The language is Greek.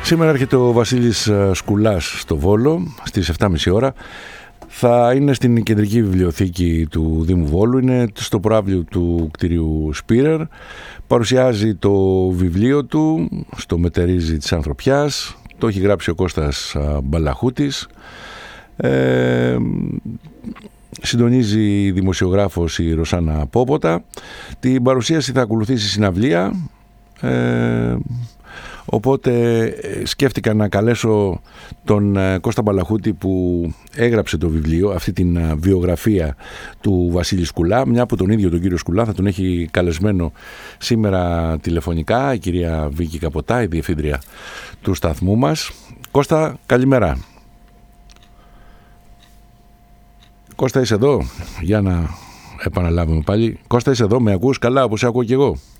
Σήμερα έρχεται ο Βασίλης Σκουλάς στο Βόλο στις 7.30 ώρα. Θα είναι στην κεντρική βιβλιοθήκη του Δήμου Βόλου, είναι στο προαύλιο του κτηρίου Σπίρερ. Παρουσιάζει το βιβλίο του στο μετερίζει της ανθρωπιάς. Το έχει γράψει ο Κώστας Μπαλαχούτης. Συντονίζει η δημοσιογράφος η Ρωσάνα Πόποτα. Την παρουσίαση θα ακολουθήσει συναυλία. Οπότε σκέφτηκα να καλέσω τον Κώστα Μπαλαχούτη που έγραψε το βιβλίο, αυτή την βιογραφία του Βασίλη Σκουλά, μια από τον ίδιο τον κύριο Σκουλά θα τον έχει καλεσμένο σήμερα τηλεφωνικά η κυρία Βίκη Καποτά, η διευθύντρια του σταθμού μας. Κώστα, καλημέρα. Κώστα, είσαι εδώ? Για να επαναλάβουμε πάλι. Κώστα, είσαι εδώ? Με ακούς καλά όπως σε ακούω και εγώ?